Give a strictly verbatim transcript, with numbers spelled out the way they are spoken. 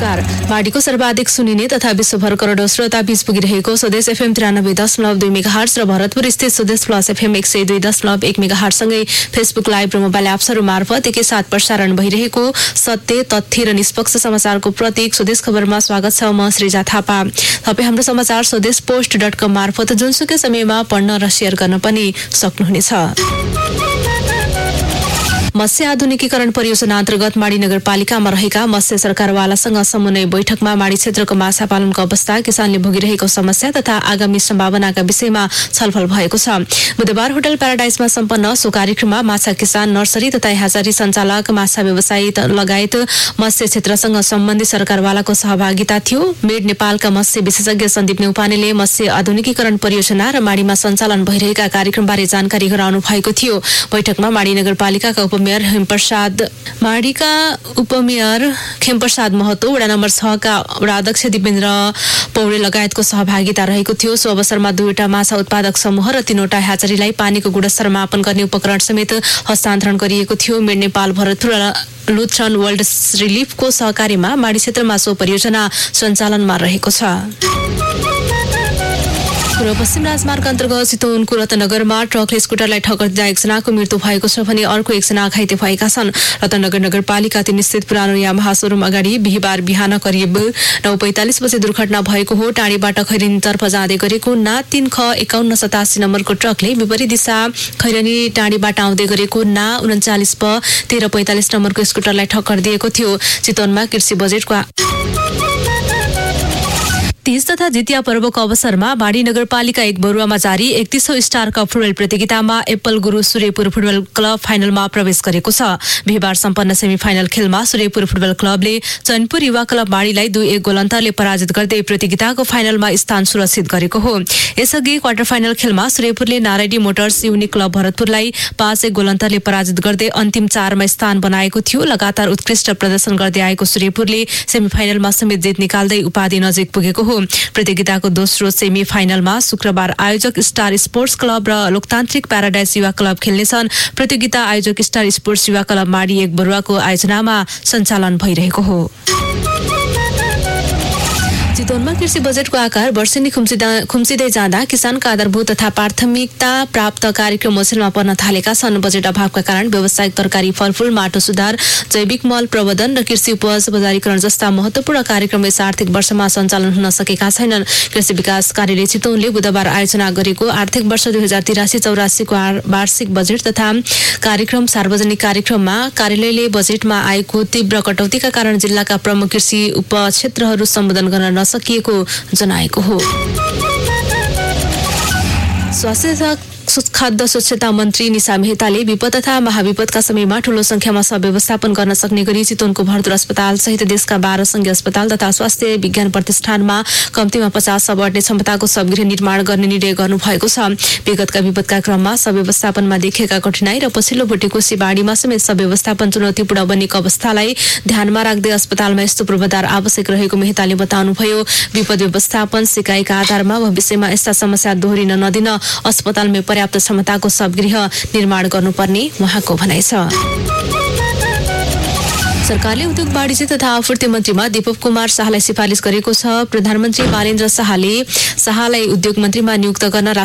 नमस्कार। माडीको सर्वाधिक सुनिने तथा विश्वभर करोडौं श्रोता बीच पुगिरहेको स्वदेश एफएम तिरानब्बे दशमलव दुई मेगाहर्ट्ज र भरतपुर स्थित स्वदेश प्लस एफएम एक सय दुई दशमलव एक मेगाहर्ट्जसँगै फेसबुक लाइभ र मोबाइल एप्सहरू मार्फत एकैसाथ प्रसारण भइरहेको सत्य तथ्य र निष्पक्ष समाचारको प्रतीक स्वदेश खबरमा स्वागत छ। म श्रीजा थापा। तपाईँ हाम्रो समाचार स्वदेश पोस्ट डट कम मार्फत जुनसुकै समयमा पढ्न र शेयर गर्न पनि सक्नुहुनेछ। मत्स्य आधुनिकीकरण परियोजना अन्तर्गत माडी नगरपालिकामा रहेका मत्स्य सरकारवालासँग समन्वय बैठकमा माडी क्षेत्रको माछा पालनको अवस्था, किसानले भोगिरहेको समस्या तथा आगामी सम्भावनाका विषयमा छलफल भएको छ। बुधबार होटल प्याराडाइजमा सम्पन्न सो कार्यक्रममा माछा किसान, नर्सरी तथा ह्याचरी सञ्चालक, माछा व्यवसायी लगायत मत्स्य क्षेत्रसँग सम्बन्धित सरकारवालाको सहभागिता थियो। मेड नेपालका मत्स्य विशेषज्ञ सन्दीप न्यौपानेले मत्स्य आधुनिकीकरण परियोजना र माडीमा सञ्चालन भइरहेका कार्यक्रमबारे जानकारी गराउनु भएको थियो। बैठकमा माडी नगरपालिकाका उप मेयर हेमप्रसाद माडीका उपमेयर खेमप्रसाद महतो, वडा नम्बर छ का वडा अध्यक्ष दिपेन्द्र पौडेल लगायतको सहभागिता रहेको थियो। सो अवसरमा दुईवटा माछा उत्पादक समूह र तीनवटा ह्याचरीलाई पानीको गुणस्तर मापन गर्ने उपकरण समेत हस्तान्तरण गरिएको थियो। मेड नेपाल, भरतपुर र लुथरन वर्ल्ड रिलिफको सहकार्यमा माडी क्षेत्रमा सो परियोजना सञ्चालनमा रहेको छ। पूर्व पश्चिम राजमार्ग अन्तर्गत चितवनको रत्नगरमा ट्रकले स्कुटरलाई ठक्कर दिँदा एकजनाको मृत्यु भएको छ भने अर्को एकजना घाइते भएका छन्। रत्नगर नगरपालिका तीन स्थित पुरानो यामाहा सोरुम अगाडि बिहिबार बिहान करिब नौ पैंतालिस बजे दुर्घटना भएको हो। टाढीबाट खैरनीतर्फ जाँदै गरेको ना तीन ख एकाउन्न सतासी नम्बरको ट्रकले विपरीत दिशा खैरनी टाढीबाट आउँदै गरेको ना उन्चालिस प तेह्र पैंतालिस नम्बरको स्कुटरलाई ठक्कर दिएको थियो। चितवनमा कृषि बजेटको तीज तथा जितिया पर्वको अवसरमा माडी नगरपालिका एक बरुवामा जारी एकतीसौं स्टार कप फुटबल प्रतियोगितामा एप्पल गुरु सूर्यपुर फुटबल क्लब फाइनलमा प्रवेश गरेको छ। बिहिबार सम्पन्न सेमी फाइनल खेलमा सूर्यपुर फुटबल क्लबले चैनपुर युवा क्लब माडीलाई दुई एक गोल अन्तरले पराजित गर्दै प्रतियोगिताको फाइनलमा स्थान सुरक्षित गरेको हो। यसअघि क्वार्टर फाइनल खेलमा सूर्यपुरले नारायणी मोटर्स युनिक क्लब भरतपुरलाई पाँच एक गोल अन्तरले पराजित गर्दै अन्तिम चारमा स्थान बनाएको थियो। लगातार उत्कृष्ट प्रदर्शन गर्दै आएको सूर्यपुरले सेमी फाइनलमा समेत जित निकाल्दै उपाधि नजिक पुगेको हो। प्रतियोगिताको दोस्रो सेमी फाइनलमा शुक्रबार आयोजक स्टार स्पोर्ट्स क्लब र लोकतान्त्रिक प्याराडाइज युवा क्लब खेल्नेछन्। प्रतियोगिता आयोजक स्टार स्पोर्ट्स युवा क्लब माडी एक बरुवाको आयोजनामा सञ्चालन भइरहेको हो। चितवनमा कृषि बजेटको आकार वर्षेनी खुम्चिँदै जाँदा किसानका आधारभूत तथा प्राथमिकता प्राप्त कार्यक्रम ओझेलमा पर्न थालेका छन्। बजेट अभावका कारण व्यावसायिक तरकारी, फलफूल, माटो सुधार, जैविक मल प्रबन्धन र कृषि उपज बजारीकरण जस्ता महत्वपूर्ण कार्यक्रम यस आर्थिक वर्षमा सञ्चालन हुन सकेका छैनन्। कृषि विकास कार्यालय चितवनले बुधबार आयोजना गरेको आर्थिक वर्ष दुई हजार तिरासी चौरासीको वार्षिक बजेट तथा कार्यक्रम सार्वजनिक कार्यक्रममा कार्यालयले बजेटमा आएको तीव्र कटौतीका कारण जिल्लाका प्रमुख कृषि उपक्षेत्रहरू सम्बोधन गर्न सकिएको जनाएको हो। स्वास्थ्य तथा खाद्य स्वच्छता मन्त्री निशा मेहताले विपद तथा महाविपदका समयमा ठूलो संख्यामा व्यवस्थापन गर्न सक्ने गरी चितवनको भरतपुर अस्पताल सहित देशका बाह्र संघीय अस्पताल तथा स्वास्थ्य विज्ञान प्रतिष्ठानमा कम्तीमा पचास सब अट्ने क्षमताको सबगृह निर्माण गर्ने निर्णय गर्नुभएको छ। विगतका विपदका क्रममा व्यवस्थापनमा देखिएका कठिनाई र पछिल्लो भुटेकोसी बाढीमा समेत व्यवस्थापन चुनौतीपूर्ण बनेको अवस्थालाई ध्यानमा राख्दै अस्पतालमा यस्तो पूर्वाधार आवश्यक रहेको मेहताले बताउनुभयो। विपद व्यवस्थापन सिकाइका आधारमा भविष्यमा यस्ता समस्या दोहोरिन नदिन अस्पतालमा पर्याप्त क्षमताको सबगृह निर्माण गर्नुपर्ने उहाँको भनाइ छ। सरकारले उद्योग वाणिज्य तथा आपूर्ति मन्त्रीमा दीपक कुमार शाहलाई सिफारिस गरेको छ। प्रधानमन्त्री मालेन्द्र शाहले शाहलाई उद्योग मन्त्रीमा नियुक्त गर्न